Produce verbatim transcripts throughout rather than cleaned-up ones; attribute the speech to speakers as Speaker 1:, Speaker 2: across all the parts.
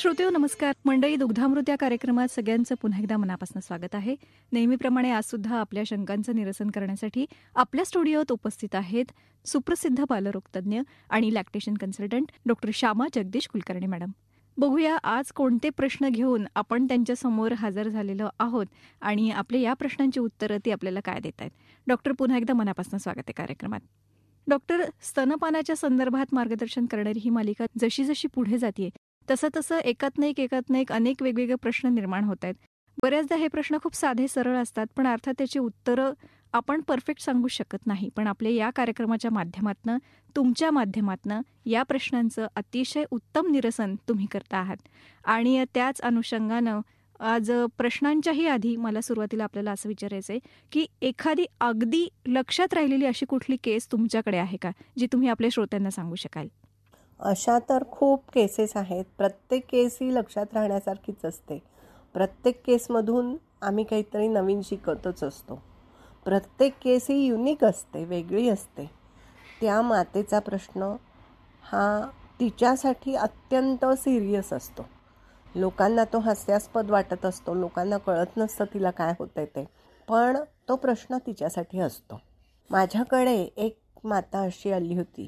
Speaker 1: श्रोतेहो नमस्कार. मंडळी, दुग्धामृत या कार्यक्रमात सगळ्यांचं पुन्हा एकदा मनापासून स्वागत आहे. नेहमीप्रमाणे आज सुद्धा आपल्या शंकांचं निरसन करण्यासाठी आपल्या स्टुडिओत उपस्थित आहेत सुप्रसिद्ध बालरोगतज्ञ आणि lactation consultant doctor Shyama Jagdish Kulkarni madam. बघूया आज कोणते प्रश्न घेऊन आपण त्यांच्यासमोर हजर झालेलो आहोत आणि आपल्या या प्रश्नांची उत्तरं ती आपल्याला काय देत आहेत. डॉक्टर, पुन्हा एकदा मनापासून स्वागत आहे कार्यक्रमात. डॉक्टर, स्तनपानाच्या संदर्भात मार्गदर्शन करणारी ही मालिका जशी जशी पुढे जाते तसं तसं एकात एक एकात एक अनेक वेगवेगळे प्रश्न निर्माण होत आहेत. बऱ्याचदा हे प्रश्न खूप साधे सरळ असतात, पण अर्थात त्याची उत्तरं आपण परफेक्ट सांगू शकत नाही. पण आपल्या या कार्यक्रमाच्या माध्यमातनं, तुमच्या माध्यमातनं या प्रश्नांचं अतिशय उत्तम निरसन तुम्ही करता आहात. आणि त्याच अनुषंगानं आज प्रश्नांच्याही आधी मला सुरुवातीला आपल्याला असं विचारायचं आहे की एखादी अगदी लक्षात राहिलेली अशी कुठली केस तुमच्याकडे आहे का, जी तुम्ही आपल्या श्रोत्यांना सांगू शकाल?
Speaker 2: अशा तर खूप केसेस आहेत. प्रत्येक केस ही लक्षात राहण्यासारखीच असते. प्रत्येक केसमधून आम्ही काहीतरी नवीन शिकतच असतो. प्रत्येक केस ही युनिक असते, वेगळी असते. त्या मातेचा प्रश्न हा तिच्यासाठी अत्यंत सिरियस असतो. लोकांना तो हास्यास्पद वाटत असतो, लोकांना कळत नसतं तिला काय होतं आहे ते, पण तो प्रश्न तिच्यासाठी असतो. माझ्याकडे एक माता अशी आली होती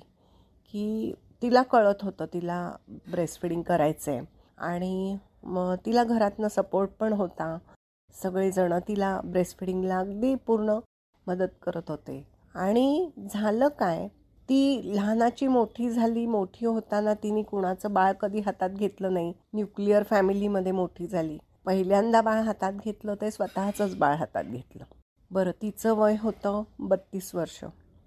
Speaker 2: की तिला कळत होतं तिला ब्रेस्टफीडिंग करायचं आहे आणि मग तिला घरातनं सपोर्ट पण होता. सगळेजणं तिला ब्रेस्टफीडिंगला अगदी पूर्ण मदत करत होते. आणि झालं काय, ती लहानाची मोठी झाली. मोठी होताना तिने कुणाचं बाळ कधी हातात घेतलं नाही. न्यूक्लिअर फॅमिलीमध्ये मोठी झाली. पहिल्यांदा बाळ हातात घेतलं ते स्वतःचंच बाळ हातात घेतलं. बरं, तिचं वय होतं बत्तीस वर्ष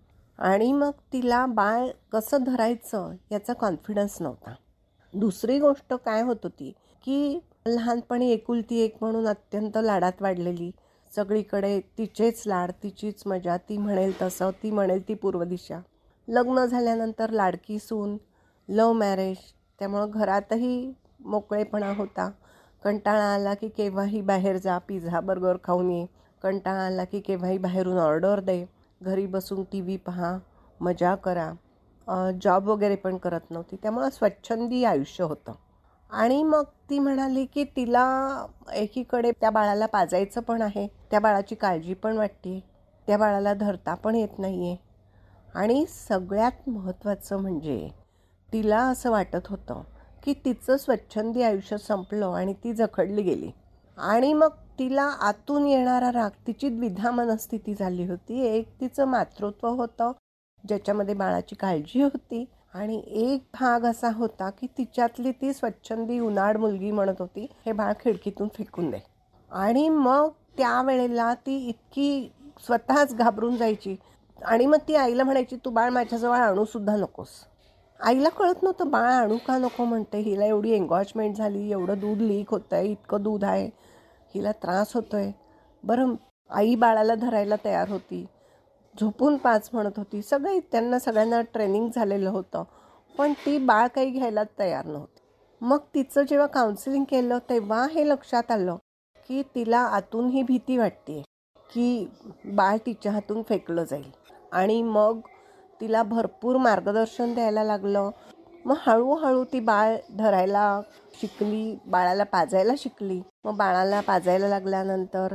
Speaker 2: आणि मग तिला बाळ कसं धरायचं याचा कॉन्फिडन्स नव्हता. दुसरी गोष्ट काय होत होती की लहानपणी एकुलती एक म्हणून अत्यंत लाडात वाढलेली, सगळीकडे तिचेच लाड, तिचीच मजा, ती म्हणेल तसं, ती म्हणेल ती पूर्व दिशा. लग्न झाल्यानंतर लाडकी सून, लव्ह मॅरेज, त्यामुळं घरातही मोकळेपणा होता. कंटाळा आला की केव्हाही बाहेर जा, पिझ्झा बर्गर खाऊन ये. कंटाळा आला की केव्हाही बाहेरून ऑर्डर दे. घरी बसून टी व्ही पहा, मजा करा. जॉब वगैरे पण करत नव्हती, त्यामुळं स्वच्छंदी आयुष्य होतं. आणि मग ती म्हणाली की तिला एकीकडे त्या बाळाला पाजायचं पण आहे, त्या बाळाची काळजी पण वाटते, त्या बाळाला धरता पण येत नाही आहे. आणि सगळ्यात महत्त्वाचं म्हणजे तिला असं वाटत होतं की तिचं स्वच्छंदी आयुष्य संपलं आणि ती जखडली गेली. आणि मग तिला आतून येणारा राग, तिची द्विधा मनस्थिती झाली होती. एक तिचं मातृत्व होतं ज्याच्यामध्ये बाळाची काळजी होती आणि एक भाग असा होता की तिच्यातली ती स्वच्छंदी उनाड मुलगी म्हणत होती, हे बाळ खिडकीतून फेकून दे. आणि मग त्यावेळेला ती इतकी स्वतःच घाबरून जायची आणि मग ती आईला म्हणायची, तू बाळ माझ्याजवळ आणूसुद्धा नकोस. आईला कळत नव्हतं बाळ आणू का नको म्हणते. हिला एवढी एंगॉजमेंट झाली, एवढं दूध लीक होतं आहे, इतकं दूध आहे, हिला त्रास होतो आहे. बरं, आई बाळाला धरायला तयार होती, झोपून पाच म्हणत होती. सगळे त्यांना सगळ्यांना ट्रेनिंग झालेलं होतं, पण ती बाळ काही घ्यायला तयार नव्हती. मग तिचं जेव्हा काउन्सिलिंग केलं तेव्हा हे लक्षात आलं की तिला आतून ही भीती वाटते की बाळ तिच्या हातून फेकलं जाईल. आणि मग तिला भरपूर मार्गदर्शन द्यायला लागलं. मग हळूहळू ती बाळ धरायला शिकली, बाळाला पाजायला शिकली. मग बाळाला पाजायला लागल्यानंतर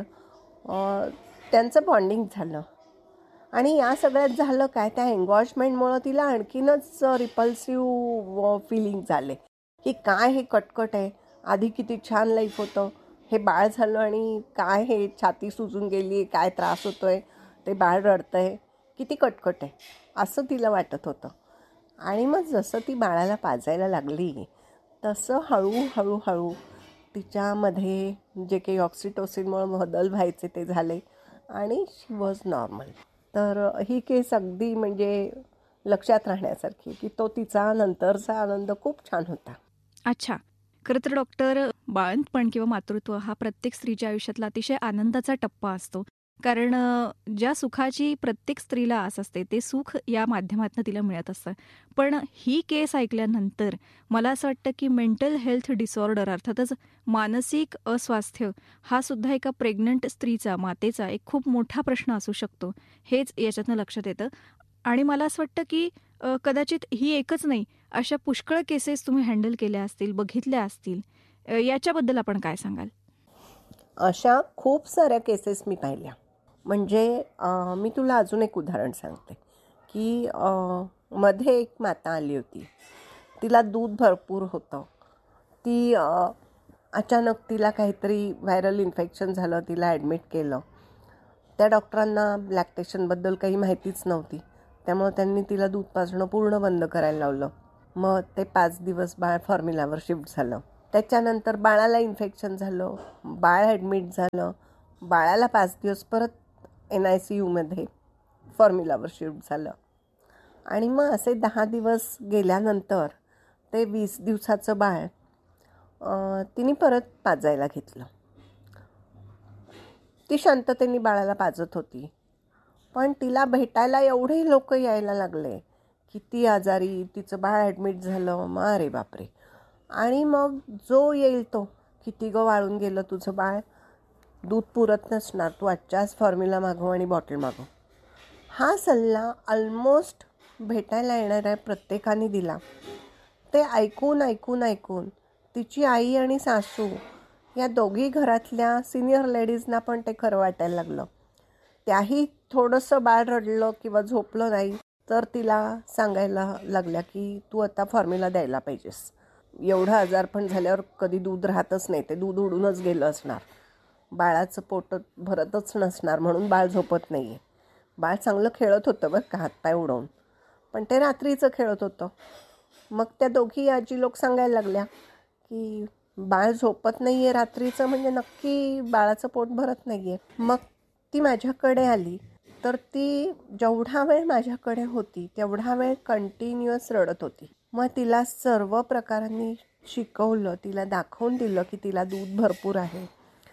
Speaker 2: त्यांचं बॉन्डिंग झालं. आणि या सगळ्यात झालं काय, त्या एंगॉजमेंटमुळं तिला आणखीनच रिपल्सिव्ह फिलिंग झाले की काय हे कटकट आहे, आधी किती छान लाईफ होतं, हे बाळ झालं आणि काय हे छाती सुजून गेली, काय त्रास होतो आहे, ते बाळ रडतं आहे, किती कटकट आहे, असं तिला वाटत होतं. आणि मग जसं ती बाळाला पाजायला लागली तसं हळूहळू हळू तिच्यामध्ये जे काही ऑक्सिटोसिनमुळे बदल व्हायचे ते झाले आणि शी वॉज नॉर्मल. तर ही केस अगदी म्हणजे लक्षात राहण्यासारखी की तो तिचा नंतरचा आनंद खूप छान होता.
Speaker 1: अच्छा, खरं तर डॉक्टर, बाळंतपण किंवा मातृत्व हा प्रत्येक स्त्रीच्या आयुष्यातला अतिशय आनंदाचा टप्पा असतो. कारण ज्या सुखाची प्रत्येक स्त्रीला आस असते ते सुख या माध्यमातून तिला मिळत असतं. पण ही केस ऐकल्यानंतर मला असं वाटतं की मेंटल हेल्थ डिसऑर्डर, अर्थातच मानसिक अस्वास्थ्य, हा सुद्धा एका प्रेग्नंट स्त्रीचा, मातेचा एक खूप मोठा प्रश्न असू शकतो, हेच याच्यातनं लक्षात येतं. आणि मला असं वाटतं की कदाचित ही एकच नाही, अशा पुष्कळ केसेस तुम्ही हँडल केल्या असतील, बघितल्या असतील. अ, याच्याबद्दल आपण काय सांगाल?
Speaker 2: अशा खूप साऱ्या केसेस मी पाहिल्या. म्हणजे अ, मी तुला अजून एक उदाहरण सांगते की अ, मध्ये एक माता आली होती. तिला दूध भरपूर होतं. ती अ, अचानक तिला काहीतरी व्हायरल इन्फेक्शन झालं, तिला ॲडमिट केलं. त्या डॉक्टरांना लॅक्टेशनबद्दल काही माहितीच नव्हती. त्यामुळे त्यांनी तिला दूध पाजणं पूर्ण बंद करायला लावलं. मग ते पाच दिवस बाळ फॉर्म्युलावर शिफ्ट झालं. त्याच्यानंतर बाळाला इन्फेक्शन झालं, बाळ ॲडमिट झालं. बाळाला पाच दिवस परत एन आय सी यूमध्ये फॉर्म्युलावर शिफ्ट झालं. आणि मग असे दहा दिवस गेल्यानंतर ते वीस दिवसाचं बाळ अ, तिने परत पाजायला घेतलं. ती शांततेने बाळाला पाजत होती. पण तिला भेटायला एवढे लोक यायला लागले की ती आजारी, तिचं बाळ ॲडमिट झालं. मग अरे बापरे. आणि मग जो येईल तो, किती गं वाळून गेलं तुझं बाळ, दूध पुरत नसणार, तू आजच्याच फॉर्म्युला मागव आणि बॉटल मागव. हा सल्ला ऑलमोस्ट भेटायला येणाऱ्या प्रत्येकाने दिला. ते ऐकून ऐकून ऐकून तिची आई आणि सासू या दोघी घरातल्या सिनियर लेडीजना पण ते खरं वाटायला लागलं. त्याही थोडंसं बाळ रडलं किंवा झोपलं नाही तर तिला सांगायला लागल्या की तू आता फॉर्म्युला द्यायला पाहिजेस. एवढं आजारपण झाल्यावर कधी दूध राहतच नाही, ते दूध उडूनच गेलं असणार. बाळाचं पोट भरतच नसणार म्हणून बाळ झोपत नाही आहे. बाळ चांगलं खेळत होतं बरं का, हातपाय उडवून, पण ते रात्रीचं खेळत होतं. मग त्या दोघी आजी लोक सांगायला लागल्या की बाळ झोपत नाही आहे रात्रीचं म्हणजे नक्की बाळाचं पोट भरत नाही आहे. मग ती माझ्याकडे आली तर ती जेवढा वेळ माझ्याकडे होती तेवढा वेळ कंटिन्युअस रडत होती. मग तिला सर्व प्रकारांनी शिकवलं, तिला दाखवून दिलं की तिला दूध भरपूर आहे.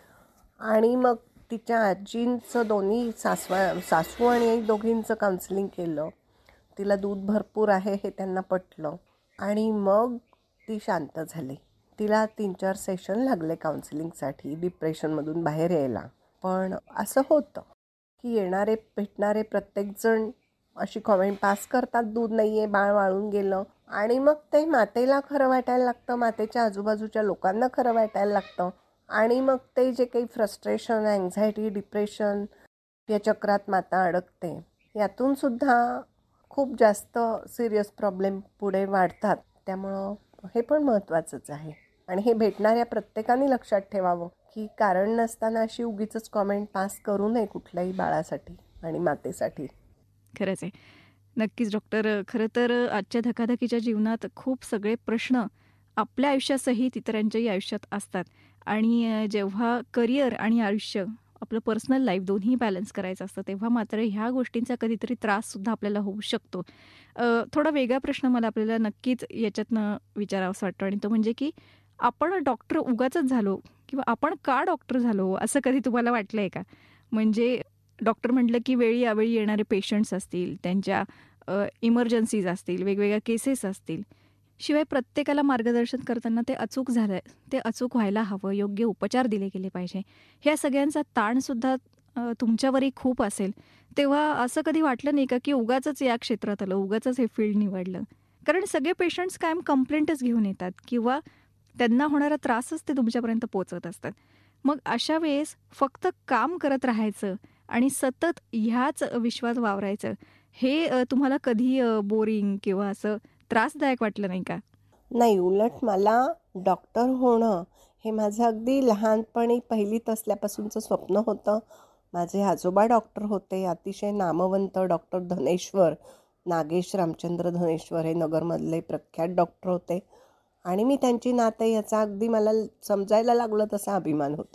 Speaker 2: आणि मग तिच्या आजींचं, दोन्ही सासवा सासू आणि आई दोघींचं काउन्सिलिंग केलं. तिला दूध भरपूर आहे हे त्यांना पटलं आणि मग ती शांत झाली. तिला तीन चार सेशन लागले काउन्सिलिंगसाठी डिप्रेशनमधून बाहेर यायला. पण असं होतं की येणारे भेटणारे प्रत्येकजण अशी कॉमेंट पास करतात, दूध नाही आहे, बाळ वाळून गेलं. आणि मग ते मातेला खरं वाटायला लागतं, मातेच्या आजूबाजूच्या लोकांना खरं वाटायला लागतं. आणि मग ते जे काही फ्रस्ट्रेशन, अँझायटी, डिप्रेशन या चक्रात माता अडकते. यातून सुद्धा खूप जास्त सिरियस प्रॉब्लेम पुढे वाढतात. त्यामुळं हे पण महत्त्वाचंच आहे. आणि हे भेटणाऱ्या प्रत्येकाने लक्षात ठेवावं की कारण नसताना अशी उगीचच कॉमेंट पास करू नये कुठल्याही बाळासाठी आणि मातेसाठी.
Speaker 1: खरंच आहे. नक्कीच डॉक्टर. खरं तर आजच्या धकाधकीच्या जीवनात खूप सगळे प्रश्न आपल्या आयुष्यासहित इतरांच्याही आयुष्यात असतात. आणि अ, जेव्हा करिअर आणि आयुष्य, आपलं पर्सनल लाईफ दोन्ही बॅलन्स करायचं असतं, तेव्हा मात्र ह्या गोष्टींचा कधीतरी त्राससुद्धा आपल्याला होऊ शकतो. अ, थोडा वेगळा प्रश्न मला आपल्याला नक्कीच याच्यातनं विचारावासा वाटतो आणि तो म्हणजे की आपण डॉक्टर उगाचच झालो किंवा आपण का डॉक्टर झालो असं कधी तुम्हाला वाटलं आहे का? म्हणजे डॉक्टर म्हटलं की वेळी अवेळी येणारे पेशंट्स असतील, त्यांच्या अ, इमर्जन्सीज असतील, वेगवेगळ्या केसेस असतील. शिवाय प्रत्येकाला मार्गदर्शन करताना ते अचूक झालं ते अचूक व्हायला हवं, योग्य उपचार दिले गेले पाहिजे. ह्या सगळ्यांचा ताणसुद्धा अ, तुमच्यावरही खूप असेल. तेव्हा असं कधी वाटलं नाही का की उगाचच या क्षेत्रात आलं, उगाचच हे फील्ड निवडलं? कारण सगळे पेशंट्स कायम कंप्लेंटच घेऊन येतात किंवा त्यांना होणारा त्रासच ते तुमच्यापर्यंत पोहोचवत असतात. मग अशा वेळेस फक्त काम करत राहायचं आणि सतत ह्याच विश्वात वावरायचं, हे अ, तुम्हाला कधी अ, बोरिंग किंवा असं त्रासदायक वाटलं नाही का?
Speaker 2: नाही, उलट मला डॉक्टर होणं हे माझं अगदी लहानपणी पहिलीत असल्यापासूनचं स्वप्न होतं. माझे आजोबा डॉक्टर होते, अतिशय नामवंत डॉक्टर धनेश्वर, नागेश रामचंद्र धनेश्वर हे नगरमधले प्रख्यात डॉक्टर होते. आणि मी त्यांची नात आहे याचा अगदी मला समजायला लागलं तसा अभिमान होता.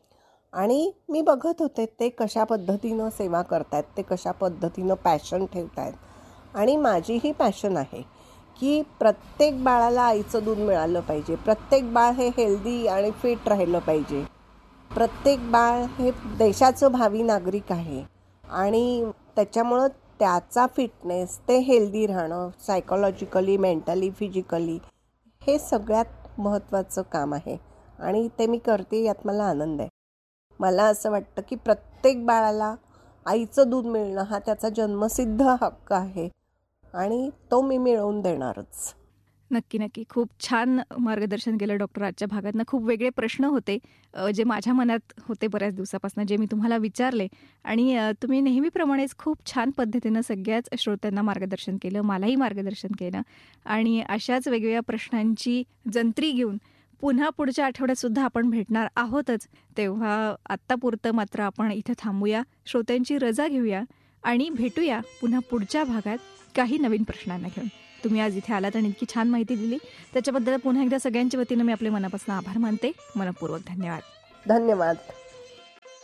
Speaker 2: आणि मी बघत होते ते कशा पद्धतीनं सेवा करतायत, ते कशा पद्धतीनं पॅशन ठेवत आहेत. आणि माझीही पॅशन आहे की प्रत्येक बाळाला आईचं दूध मिळालं पाहिजे, प्रत्येक बाळ हे हेल्दी आणि फिट राहिलं पाहिजे, प्रत्येक बाळ हे देशाचं भावी नागरिक आहे. आणि त्याच्यामुळं त्याचा फिटनेस, ते हेल्दी राहणं सायकोलॉजिकली, मेंटली, फिजिकली, हे सगळ्यात महत्त्वाचं काम आहे. आणि ते मी करते, यात मला आनंद आहे. मला असं वाटतं की प्रत्येक बाळाला आईचं दूध मिळणं हा त्याचा जन्मसिद्ध हक्क आहे आणि तो मी मिळवून देणारच.
Speaker 1: नक्की, नक्की. खूप छान मार्गदर्शन केलं डॉक्टर आजच्या भागातनं. खूप वेगळे प्रश्न होते अ, जे माझ्या मनात होते बऱ्याच दिवसापासून, जे मी तुम्हाला विचारले आणि अ, तुम्ही नेहमीप्रमाणेच खूप छान पद्धतीनं सगळ्याच श्रोत्यांना मार्गदर्शन केलं, मलाही मार्गदर्शन केलं आणि अशाच वेगवेगळ्या प्रश्नांची जंत्री घेऊन पुन्हा पुढच्या आठवड्यात सुद्धा आपण भेटणार आहोतच. तेव्हा आत्तापुरतं मात्र आपण इथं थांबूया, श्रोत्यांची रजा घेऊया आणि भेटूया पुन्हा पुढच्या भागात काही नवीन प्रश्नांना घेऊन. तुम्ही आज इथे आलात आणि इतकी छान माहिती दिली त्याच्याबद्दल पुन्हा एकदा सगळ्यांच्या वतीनं मी आपले मनापासून आभार मानते. मनःपूर्वक धन्यवाद.
Speaker 2: धन्यवाद.